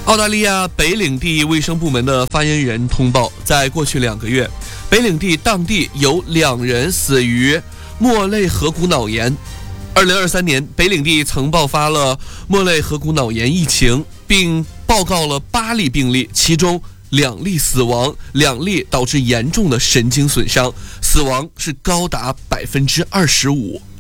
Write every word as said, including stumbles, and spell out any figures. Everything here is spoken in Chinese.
澳大利亚北领地卫生部门的发言人通报，在过去两个月，北领地当地有两人死于莫类河谷脑炎。二零二三年，北领地曾爆发了莫类河谷脑炎疫情，并报告了八例病例，其中两例死亡，两例导致严重的神经损伤，死亡是高达百分之二十五。